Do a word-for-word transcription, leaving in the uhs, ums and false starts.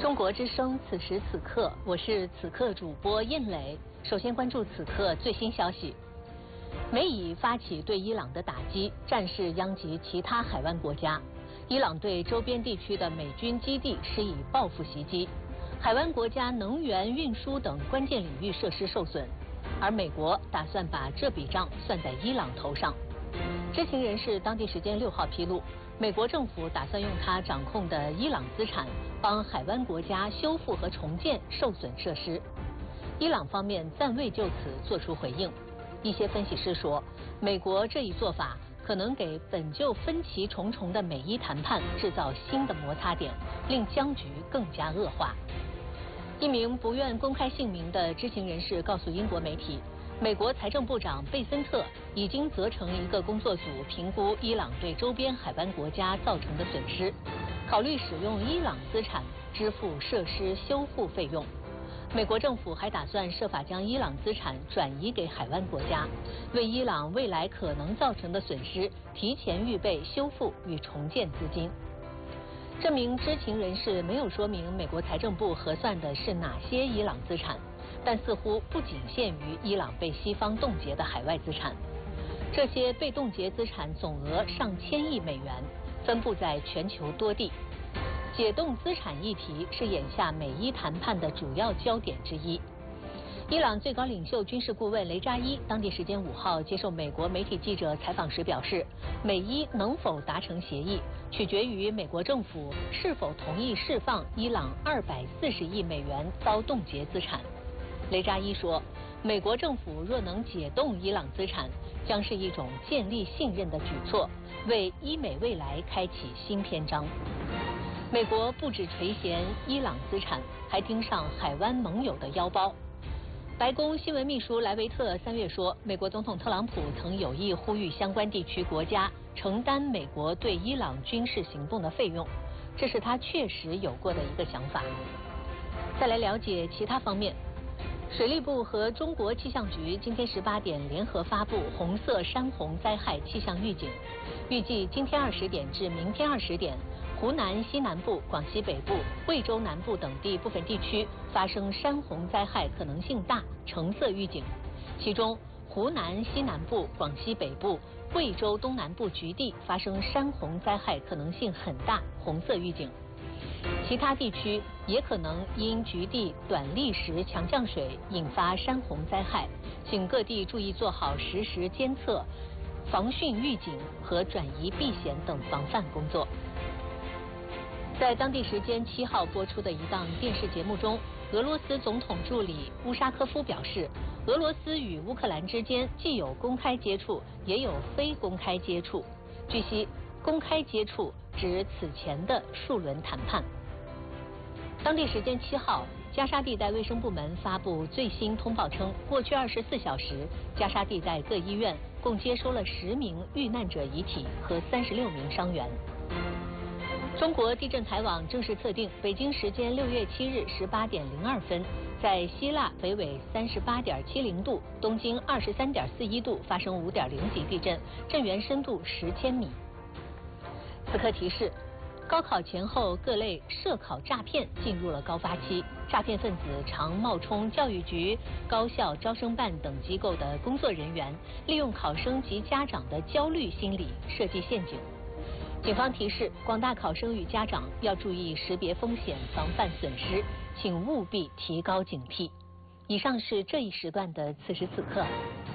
中国之声，此时此刻，我是此刻主播印磊。首先关注此刻最新消息：美以发起对伊朗的打击，战事殃及其他海湾国家。伊朗对周边地区的美军基地施以报复袭击，海湾国家能源运输等关键领域设施受损，而美国打算把这笔账算在伊朗头上。知情人士当地时间六号披露，美国政府打算用它掌控的伊朗资产，帮海湾国家修复和重建受损设施。伊朗方面暂未就此作出回应。一些分析师说，美国这一做法可能给本就分歧重重的美伊谈判制造新的摩擦点，令僵局更加恶化。一名不愿公开姓名的知情人士告诉英国媒体，美国财政部长贝森特已经责成一个工作组评估伊朗对周边海湾国家造成的损失，考虑使用伊朗资产支付设施修复费用。美国政府还打算设法将伊朗资产转移给海湾国家，为伊朗未来可能造成的损失提前预备修复与重建资金。这名知情人士没有说明美国财政部核算的是哪些伊朗资产，但似乎不仅限于伊朗被西方冻结的海外资产。这些被冻结资产总额上千亿美元，分布在全球多地。解冻资产议题是眼下美伊谈判的主要焦点之一。伊朗最高领袖军事顾问雷扎伊当地时间五号接受美国媒体记者采访时表示，美伊能否达成协议，取决于美国政府是否同意释放伊朗二百四十亿美元遭冻结资产。雷扎伊说，美国政府若能解冻伊朗资产，将是一种建立信任的举措，为伊美未来开启新篇章。美国不止垂涎伊朗资产，还盯上海湾盟友的腰包。白宫新闻秘书莱维特三月说，美国总统特朗普曾有意呼吁相关地区国家承担美国对伊朗军事行动的费用，这是他确实有过的一个想法。再来了解其他方面，水利部和中国气象局今天十八点联合发布红色山洪灾害气象预警，预计今天二十点至明天二十点，湖南西南部、广西北部、贵州南部等地部分地区发生山洪灾害可能性大，橙色预警。其中，湖南西南部、广西北部、贵州东南部局地发生山洪灾害可能性很大，红色预警。其他地区也可能因局地短砾石强降水引发山洪灾害，请各地注意做好实时监测、防汛预警和转移避险等防范工作。在当地时间七号播出的一档电视节目中，俄罗斯总统助理乌沙科夫表示，俄罗斯与乌克兰之间既有公开接触，也有非公开接触。据悉，公开接触指此前的数轮谈判。当地时间七号，加沙地带卫生部门发布最新通报称，过去二十四小时，加沙地带各医院共接收了十名遇难者遗体和三十六名伤员。中国地震台网正式测定，北京时间六月七日十八点零二分，在希腊北纬三十八点七零度、东经二十三点四一度发生五点零级地震，震源深度十千米。此刻提示，高考前后各类涉考诈骗进入了高发期，诈骗分子常冒充教育局、高校招生办等机构的工作人员，利用考生及家长的焦虑心理设计陷阱。警方提示广大考生与家长要注意识别风险，防范损失，请务必提高警惕。以上是这一时段的此时此刻。